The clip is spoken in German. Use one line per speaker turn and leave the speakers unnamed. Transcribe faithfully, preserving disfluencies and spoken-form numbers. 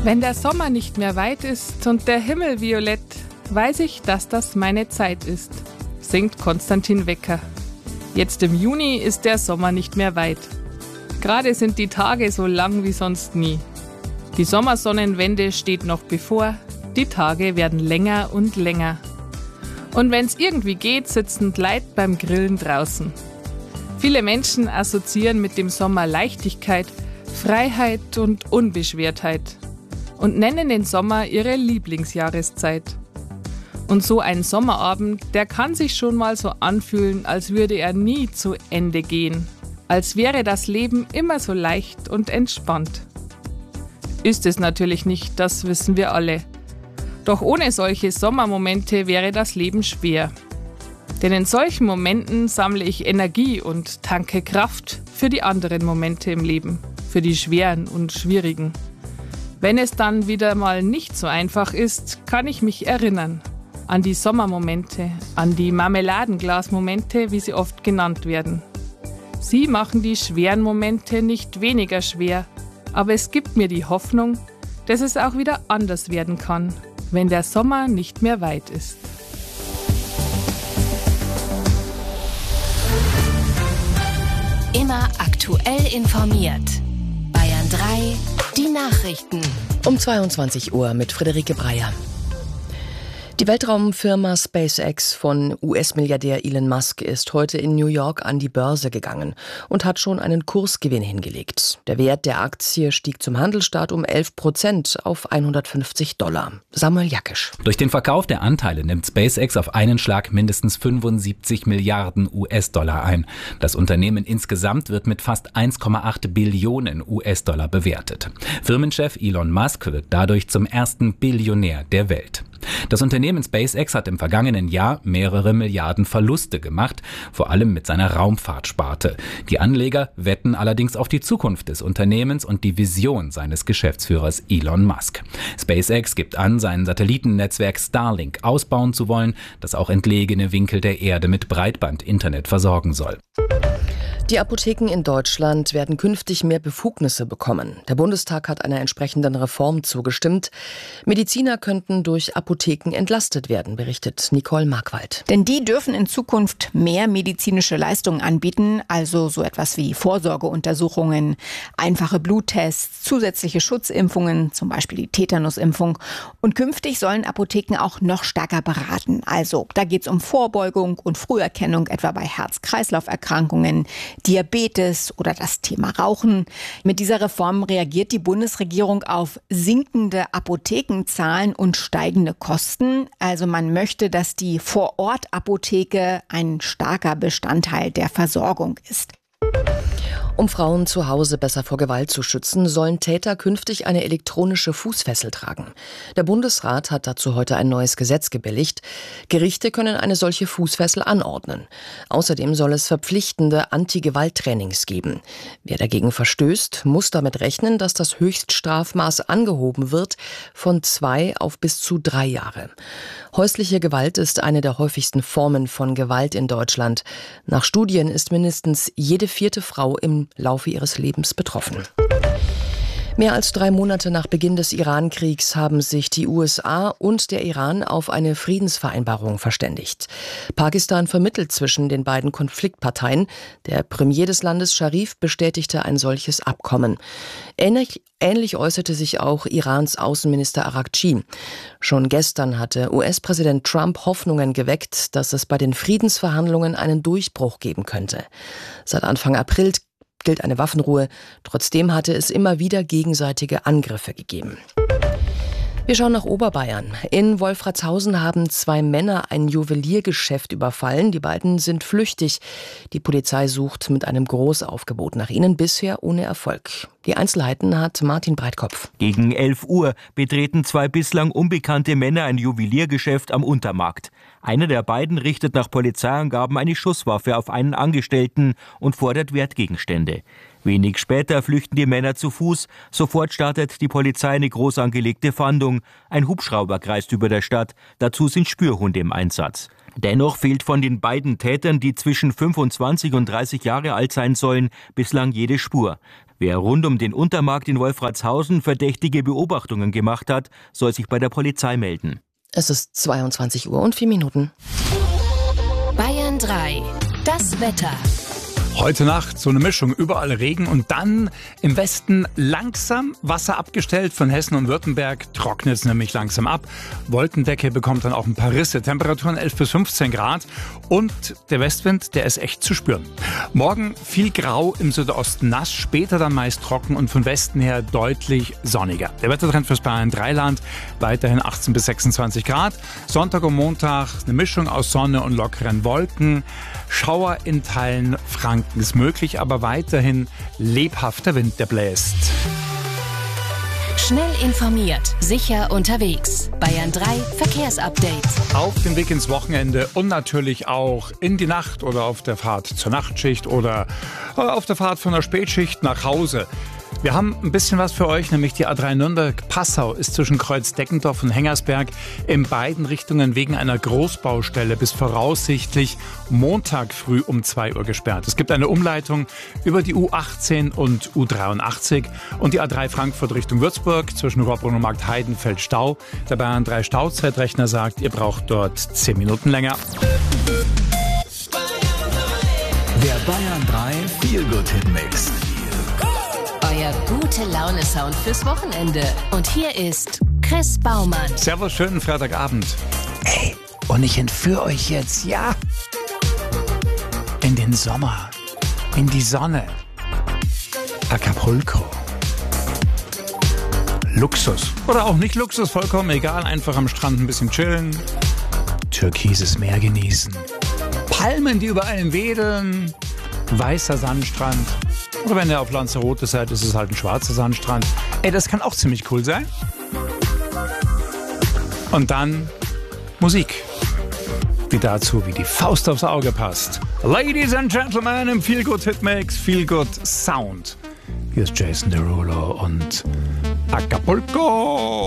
Wenn der Sommer nicht mehr weit ist und der Himmel violett, weiß ich, dass das meine Zeit ist, singt Konstantin Wecker. Jetzt im Juni ist der Sommer nicht mehr weit. Gerade sind die Tage so lang wie sonst nie. Die Sommersonnenwende steht noch bevor, die Tage werden länger und länger. Und wenn's irgendwie geht, sitzen Leid beim Grillen draußen. Viele Menschen assoziieren mit dem Sommer Leichtigkeit, Freiheit und Unbeschwertheit und nennen den Sommer ihre Lieblingsjahreszeit. Und so ein Sommerabend, der kann sich schon mal so anfühlen, als würde er nie zu Ende gehen. Als wäre das Leben immer so leicht und entspannt. Ist es natürlich nicht, das wissen wir alle. Doch ohne solche Sommermomente wäre das Leben schwer. Denn in solchen Momenten sammle ich Energie und tanke Kraft für die anderen Momente im Leben, für die schweren und schwierigen. Wenn es dann wieder mal nicht so einfach ist, kann ich mich erinnern an die Sommermomente, an die Marmeladenglasmomente, wie sie oft genannt werden. Sie machen die schweren Momente nicht weniger schwer, aber es gibt mir die Hoffnung, dass es auch wieder anders werden kann, wenn der Sommer nicht mehr weit ist.
Immer aktuell informiert. Bayern drei, die Nachrichten.
Um zweiundzwanzig Uhr mit Friederike Breyer. Die Weltraumfirma SpaceX von U S-Milliardär Elon Musk ist heute in New York an die Börse gegangen und hat schon einen Kursgewinn hingelegt. Der Wert der Aktie stieg zum Handelsstart um elf Prozent auf hundertfünfzig Dollar. Samuel Jackisch.
Durch den Verkauf der Anteile nimmt SpaceX auf einen Schlag mindestens fünfundsiebzig Milliarden U S-Dollar ein. Das Unternehmen insgesamt wird mit fast eins Komma acht Billionen U S-Dollar bewertet. Firmenchef Elon Musk wird dadurch zum ersten Billionär der Welt. Das Unternehmen SpaceX hat im vergangenen Jahr mehrere Milliarden Verluste gemacht, vor allem mit seiner Raumfahrtsparte. Die Anleger wetten allerdings auf die Zukunft des Unternehmens und die Vision seines Geschäftsführers Elon Musk. SpaceX gibt an, sein Satellitennetzwerk Starlink ausbauen zu wollen, das auch entlegene Winkel der Erde mit Breitband-Internet versorgen soll.
Die Apotheken in Deutschland werden künftig mehr Befugnisse bekommen. Der Bundestag hat einer entsprechenden Reform zugestimmt. Mediziner könnten durch Apotheken entlastet werden, berichtet Nicole Markwald.
Denn die dürfen in Zukunft mehr medizinische Leistungen anbieten, also so etwas wie Vorsorgeuntersuchungen, einfache Bluttests, zusätzliche Schutzimpfungen, zum Beispiel die Tetanusimpfung. Und künftig sollen Apotheken auch noch stärker beraten. Also da geht es um Vorbeugung und Früherkennung, etwa bei Herz-Kreislauf-Erkrankungen, Diabetes oder das Thema Rauchen. Mit dieser Reform reagiert die Bundesregierung auf sinkende Apothekenzahlen und steigende Kosten. Also man möchte, dass die Vorort-Apotheke ein starker Bestandteil der Versorgung ist.
Um Frauen zu Hause besser vor Gewalt zu schützen, sollen Täter künftig eine elektronische Fußfessel tragen. Der Bundesrat hat dazu heute ein neues Gesetz gebilligt. Gerichte können eine solche Fußfessel anordnen. Außerdem soll es verpflichtende Anti-Gewalt-Trainings geben. Wer dagegen verstößt, muss damit rechnen, dass das Höchststrafmaß angehoben wird von zwei auf bis zu drei Jahre. Häusliche Gewalt ist eine der häufigsten Formen von Gewalt in Deutschland. Nach Studien ist mindestens jede vierte Frau im Laufe ihres Lebens betroffen. Mehr als drei Monate nach Beginn des Iran-Kriegs haben sich die U S A und der Iran auf eine Friedensvereinbarung verständigt. Pakistan vermittelt zwischen den beiden Konfliktparteien. Der Premier des Landes Scharif bestätigte ein solches Abkommen. Ähnlich, ähnlich äußerte sich auch Irans Außenminister Araghchi. Schon gestern hatte U S-Präsident Trump Hoffnungen geweckt, dass es bei den Friedensverhandlungen einen Durchbruch geben könnte. Seit Anfang April gilt eine Waffenruhe. Trotzdem hatte es immer wieder gegenseitige Angriffe gegeben. Wir schauen nach Oberbayern. In Wolfratshausen haben zwei Männer ein Juweliergeschäft überfallen. Die beiden sind flüchtig. Die Polizei sucht mit einem Großaufgebot nach ihnen, bisher ohne Erfolg. Die Einzelheiten hat Martin Breitkopf.
Gegen elf Uhr betreten zwei bislang unbekannte Männer ein Juweliergeschäft am Untermarkt. Einer der beiden richtet nach Polizeiangaben eine Schusswaffe auf einen Angestellten und fordert Wertgegenstände. Wenig später flüchten die Männer zu Fuß. Sofort startet die Polizei eine groß angelegte Fahndung. Ein Hubschrauber kreist über der Stadt. Dazu sind Spürhunde im Einsatz. Dennoch fehlt von den beiden Tätern, die zwischen fünfundzwanzig und dreißig Jahre alt sein sollen, bislang jede Spur. Wer rund um den Untermarkt in Wolfratshausen verdächtige Beobachtungen gemacht hat, soll sich bei der Polizei melden.
Es ist zweiundzwanzig Uhr und vier Minuten.
Bayern drei. Das Wetter.
Heute Nacht so eine Mischung, überall Regen und dann im Westen langsam Wasser abgestellt. Von Hessen und Württemberg trocknet es nämlich langsam ab. Wolkendecke bekommt dann auch ein paar Risse. Temperaturen elf bis fünfzehn Grad und der Westwind, der ist echt zu spüren. Morgen viel grau, im Südosten nass, später dann meist trocken und von Westen her deutlich sonniger. Der Wettertrend fürs Bayern drei Land, weiterhin achtzehn bis sechsundzwanzig Grad. Sonntag und Montag eine Mischung aus Sonne und lockeren Wolken. Schauer in Teilen Franken ist möglich, aber weiterhin lebhafter Wind, der bläst.
Schnell informiert, sicher unterwegs. Bayern drei Verkehrsupdate.
Auf dem Weg ins Wochenende und natürlich auch in die Nacht oder auf der Fahrt zur Nachtschicht oder auf der Fahrt von der Spätschicht nach Hause. Wir haben ein bisschen was für euch, nämlich die A drei Nürnberg-Passau ist zwischen Kreuz-Deckendorf und Hengersberg in beiden Richtungen wegen einer Großbaustelle bis voraussichtlich Montag früh um zwei Uhr gesperrt. Es gibt eine Umleitung über die U achtzehn und U dreiundachtzig und die A drei Frankfurt Richtung Würzburg zwischen Rohrbrunn und Marktheidenfeld Stau. Der Bayern drei Stauzeitrechner sagt, ihr braucht dort zehn Minuten länger.
Der Bayern drei Feel-Good-Hit-Mix.
Euer Gute-Laune-Sound fürs Wochenende. Und hier ist Chris Baumann.
Servus, schönen Freitagabend. Ey, und ich entführe euch jetzt, ja, in den Sommer, in die Sonne. Acapulco. Luxus. Oder auch nicht Luxus, vollkommen egal. Einfach am Strand ein bisschen chillen. Türkises Meer genießen. Palmen, die über einen wedeln. Weißer Sandstrand. Oder wenn ihr auf Lanzarote seid, ist es halt ein schwarzer Sandstrand. Ey, das kann auch ziemlich cool sein. Und dann Musik. Die dazu wie die Faust aufs Auge passt. Ladies and Gentlemen im Feel-Good-Hit-Mix, Feel-Good Sound. Hier ist Jason Derulo und Acapulco.